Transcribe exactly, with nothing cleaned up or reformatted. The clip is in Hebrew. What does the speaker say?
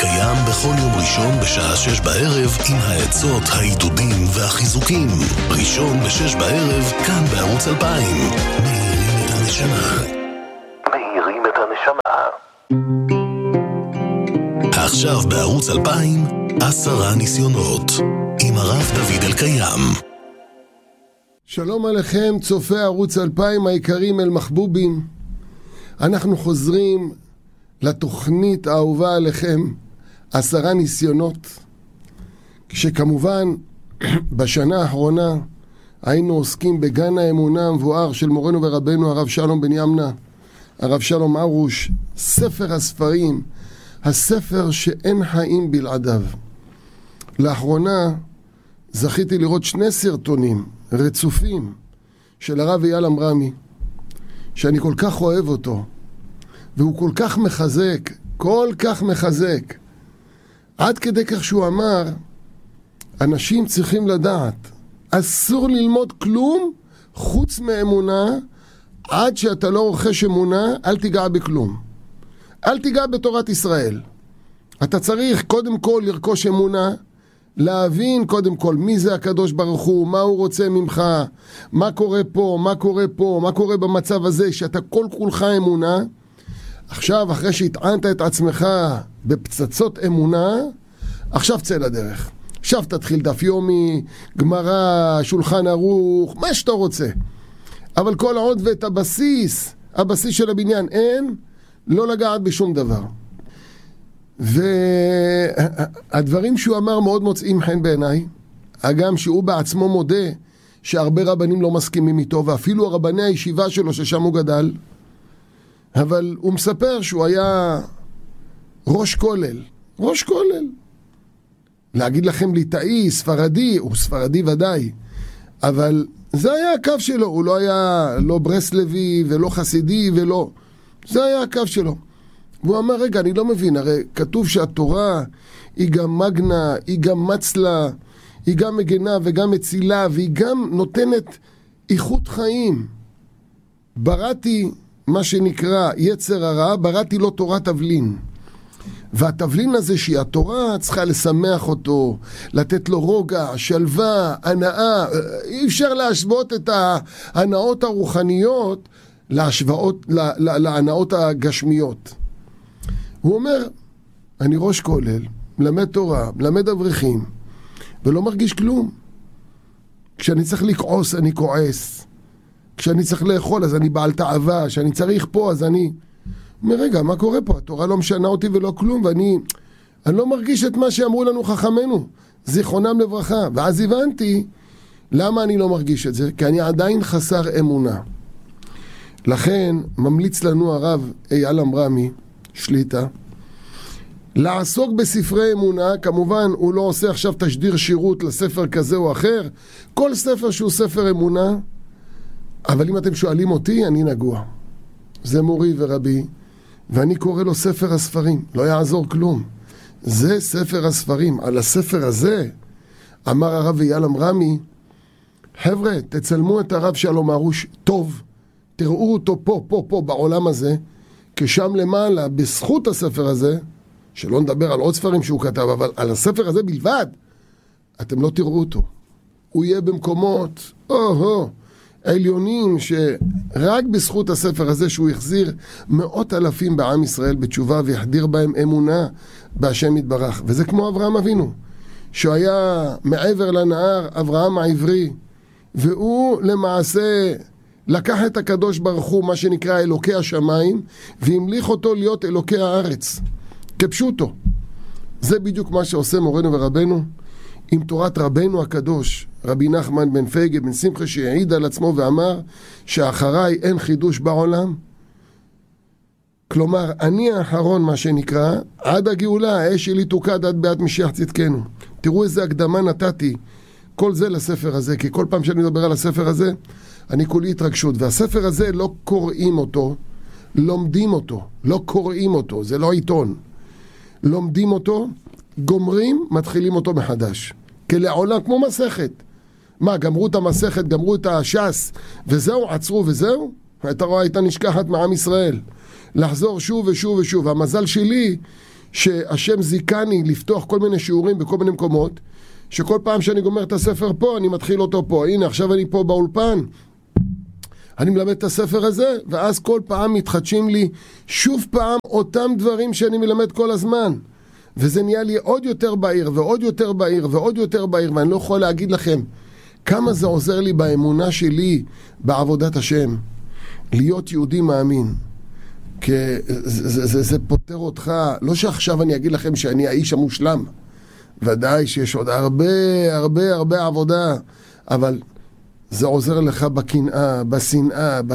קיים בכל יום ראשון בשעה שש בערב עם העצות, העידודים והחיזוקים. ראשון בשש בערב, כאן בערוץ אלפיים. מאירים את הנשמה. מאירים את הנשמה. עכשיו בערוץ אלפיים, עשרה ניסיונות. עם הרב דוד אלקיים. שלום עליכם, צופי ערוץ אלפיים היקרים אל מחבובים. אנחנו חוזרים לתוכנית האהובה עליכם, עשרה ניסיונות, כשכמובן בשנה האחרונה היינו עוסקים בגן האמונה המבואר של מורנו ורבנו הרב שלום בן ימנה, הרב שלום ארוש, ספר הספרים, הספר שאין חיים בלעדיו. לאחרונה זכיתי לראות שני סרטונים רצופים של הרב אייל אמרמי, שאני כל כך אוהב אותו, והוא כל כך מחזק, כל כך מחזק, עד כדי כך שהוא אמר, אנשים צריכים לדעת, אסור ללמוד כלום חוץ מאמונה, עד שאתה לא רוכש אמונה, אל תיגע בכלום. אל תיגע בתורת ישראל. אתה צריך קודם כל לרכוש אמונה, להבין קודם כל מי זה הקדוש ברוך הוא, מה הוא רוצה ממך, מה קורה פה, מה קורה פה, מה קורה במצב הזה, שאתה כל כולך אמונה. עכשיו, אחרי שהטענת את עצמך בפצצות אמונה, עכשיו צא לדרך. עכשיו תתחיל דף יומי, גמרא, שולחן ערוך, מה שאתה רוצה. אבל כל עוד ואת הבסיס, הבסיס של הבניין אין, לא לגעת בשום דבר. והדברים שהוא אמר מאוד מוצאים חן בעיניי, אגם שהוא בעצמו מודה שהרבה רבנים לא מסכימים איתו, ואפילו הרבני הישיבה שלו ששם הוא גדל, אבל הוא מספר שהוא היה ראש כולל, ראש כולל. להגיד לכם ליטאי, ספרדי, הוא ספרדי ודאי, אבל זה היה הקו שלו, הוא לא היה לא ברסלבי ולא חסידי ולא, זה היה הקו שלו. והוא אמר, רגע, אני לא מבין, הרי כתוב שהתורה היא גם מגנה, היא גם מצלה, היא גם מגנה וגם מצילה, והיא גם נותנת איכות חיים. בראתי מה שנקרא יצר הרע, בראתי לו תורת תבלין. והתבלין הזה שהיא התורה צריכה לשמח אותו, לתת לו רוגע, שלווה, הנאה. אי אפשר להשוות את ההנאות הרוחניות להשוואות, להנאות הגשמיות. הוא אומר, אני ראש כולל, מלמד תורה, מלמד אברכים, ולא מרגיש כלום. כשאני צריך לקעוס, אני כועס. כשאני צריך לאכול, אז אני בעל תאווה. כשאני צריך פה, אז אני... אומר, רגע, מה קורה פה? התורה לא משנה אותי ולא כלום, ואני אני לא מרגיש את מה שאמרו לנו חכמינו, זיכרונם לברכה. ואז הבנתי למה אני לא מרגיש את זה, כי אני עדיין חסר אמונה. לכן ממליץ לנו הרב אייל אמרמי, שליטה, לעסוק בספרי אמונה. כמובן הוא לא עושה עכשיו תשדיר שירות לספר כזה או אחר, כל ספר שהוא ספר אמונה, אבל אם אתם שואלים אותי, אני נגוע. זה מורי ורבי, ואני קורא לו ספר הספרים, לא יעזור כלום. זה ספר הספרים. על הספר הזה אמר הרב אייל אמרמי, חבר'ה, תצלמו את הרב שלום ארוש טוב, תראו אותו פה, פה, פה, בעולם הזה, כשם למעלה, בזכות הספר הזה, שלא נדבר על עוד ספרים שהוא כתב, אבל על הספר הזה בלבד, אתם לא תראו אותו. הוא יהיה במקומות, או-הו, עליונים, שרק בזכות הספר הזה שהוא יחזיר מאות אלפים בעם ישראל בתשובה, ויחדיר בהם אמונה בהשם יתברך. וזה כמו אברהם אבינו, שהוא היה מעבר לנהר, אברהם העברי, והוא למעשה לקח את הקדוש ברוך הוא, מה שנקרא אלוקי השמיים, והמליך אותו להיות אלוקי הארץ, כפשוטו. זה בדיוק מה שעושה מורנו ורבנו עם תורת רבנו הקדוש, רבי נחמן בן פייגה בן שמחה, שהעיד על עצמו ואמר שאחריי אין חידוש בעולם. כלומר, אני האחרון, מה שנקרא, עד הגאולה, האש שלי תוקד עד ביאת משיח צדקנו. תראו איזה הקדמה נתתי, כל זה לספר הזה, כי כל פעם שאני מדבר על הספר הזה, אני כולי התרגשות. והספר הזה לא קוראים אותו, לומדים אותו, לא קוראים אותו, זה לא עיתון. לומדים אותו, גומרים, מתחילים אותו מחדש. כלעולם, כמו מסכת. מה, גמרו את המסכת, גמרו את הש"ס, וזהו, עצרו וזהו? הייתה רואה, הייתה נשכחת מעם ישראל. לחזור שוב ושוב ושוב. המזל שלי, שהשם זיקני לפתוח כל מיני שיעורים בכל מיני מקומות, שכל פעם שאני גומר את הספר פה, אני מתחיל אותו פה. הנה, עכשיו אני פה באולפן, אני מלמד את הספר הזה, ואז כל פעם מתחדשים לי שוב פעם אותם דברים שאני מלמד כל הזמן. וזה נהיה לי עוד יותר בעיר, ועוד יותר בעיר, ועוד יותר בעיר, ואני לא יכול להגיד לכם כמה זה עוזר לי באמונה שלי, בעבודת השם. להיות יהודי מאמין. כי זה, זה, זה, זה פותר אותך. לא שעכשיו אני אגיד לכם שאני האיש המושלם. ודאי שיש עוד הרבה, הרבה, הרבה עבודה. אבל זה עוזר לך בקנאה, בשנאה,